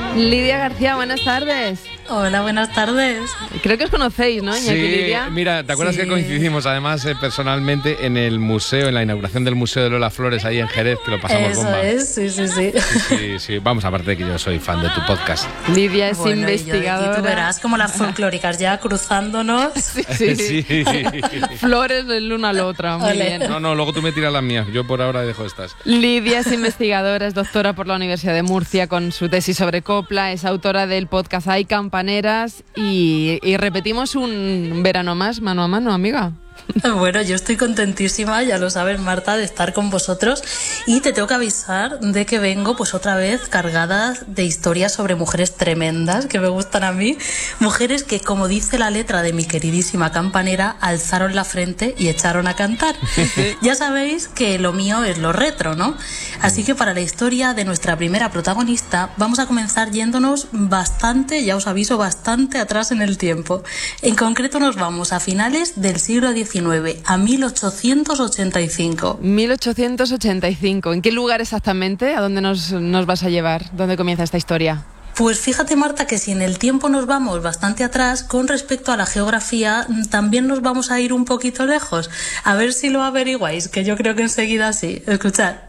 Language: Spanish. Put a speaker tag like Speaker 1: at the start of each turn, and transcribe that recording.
Speaker 1: Lidia García, buenas tardes.
Speaker 2: Hola, buenas tardes.
Speaker 1: Creo que os conocéis, ¿no, Iñaki y Lidia?
Speaker 3: Mira, ¿te acuerdas que coincidimos además personalmente en el museo, en la inauguración del Museo de Lola Flores ahí en Jerez, que lo pasamos bomba?
Speaker 2: Eso es,
Speaker 3: Sí. Vamos, aparte de que yo soy fan de tu podcast.
Speaker 1: Lidia es investigadora.
Speaker 2: Y tú verás como las folclóricas ya cruzándonos.
Speaker 1: Sí. Flores del una a la otra, muy bien.
Speaker 3: No, luego tú me tiras las mías, yo por ahora dejo estas.
Speaker 1: Lidia es investigadora, es doctora por la Universidad de Murcia con su tesis sobre copla, es autora del podcast Hay Campaneras y repetimos un verano más, mano a mano, amiga.
Speaker 2: Bueno, yo estoy contentísima, ya lo sabes, Marta, de estar con vosotros, y te tengo que avisar de que vengo pues otra vez cargada de historias sobre mujeres tremendas que me gustan a mí, mujeres que, como dice la letra de mi queridísima campanera, alzaron la frente y echaron a cantar. Ya sabéis que lo mío es lo retro, ¿no? Así que para la historia de nuestra primera protagonista vamos a comenzar yéndonos bastante, ya os aviso, bastante atrás en el tiempo. En concreto nos vamos a finales del siglo XIX, a 1885.
Speaker 1: 1885. ¿En qué lugar exactamente? ¿A dónde nos vas a llevar? ¿Dónde comienza esta historia?
Speaker 2: Pues fíjate, Marta, que si en el tiempo nos vamos bastante atrás, con respecto a la geografía también nos vamos a ir un poquito lejos. A ver si lo averiguáis, que yo creo que enseguida sí. Escuchad.